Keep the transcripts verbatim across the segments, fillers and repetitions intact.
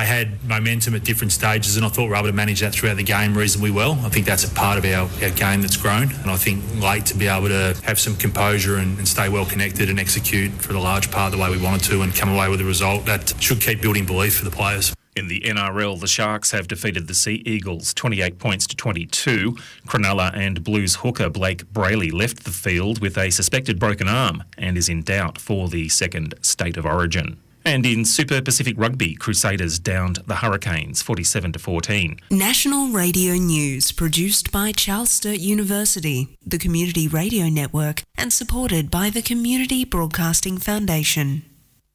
they had momentum at different stages, and I thought we were able to manage that throughout the game reasonably well. I think that's a part of our, our game that's grown, and I think late to be able to have some composure and, and stay well connected and execute for the large part the way we wanted to and come away with a result that should keep building belief for the players. In the N R L, the Sharks have defeated the Sea Eagles twenty-eight points to twenty-two. Cronulla and Blues hooker Blake Brayley left the field with a suspected broken arm and is in doubt for the second State of Origin. And in Super Pacific Rugby, Crusaders downed the Hurricanes forty-seven to fourteen. National Radio News, produced by Charles Sturt University, the Community Radio Network, and supported by the Community Broadcasting Foundation.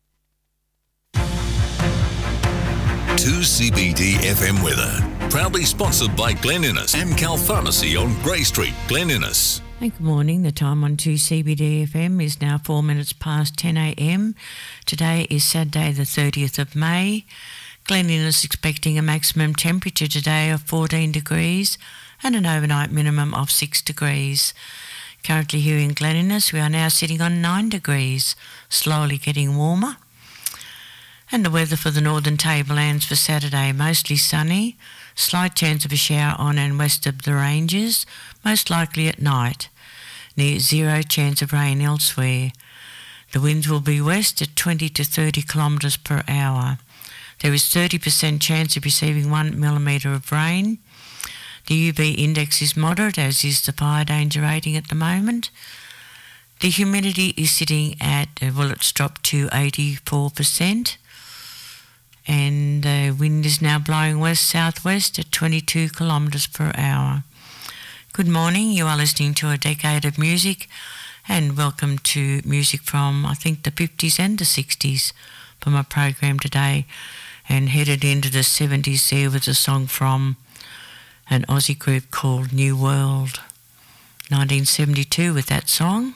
two C B D F M weather. Proudly sponsored by Glen Innes, Amcal Pharmacy on Grey Street, Glen Innes. Hey, good morning. The time on two C B D F M is now four minutes past ten a m. Today is Saturday the thirtieth of May. Glen Innes expecting a maximum temperature today of fourteen degrees and an overnight minimum of six degrees. Currently here in Glen Innes, we are now sitting on nine degrees, slowly getting warmer. And the weather for the Northern Tablelands for Saturday, mostly sunny, slight chance of a shower on and west of the ranges, most likely at night. Near zero chance of rain elsewhere. The winds will be west at twenty to thirty kilometres per hour. There is thirty percent chance of receiving one millimetre of rain. The U V index is moderate, as is the fire danger rating at the moment. The humidity is sitting at, well, it's dropped to eighty-four percent. And the wind is now blowing west-southwest at twenty-two kilometres per hour. Good morning, you are listening to A Decade of Music, and welcome to music from, I think, the fifties and the sixties for my program today, and headed into the seventies there with a song from an Aussie group called New World. nineteen seventy-two with that song.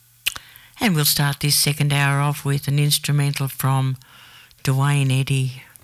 And we'll start this second hour off with an instrumental from Dwayne Eddy.